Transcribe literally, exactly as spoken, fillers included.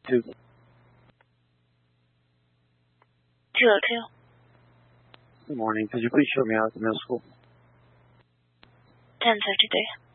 two. two oh two. Good morning. Could you please show me out at the middle school? ten fifty-three.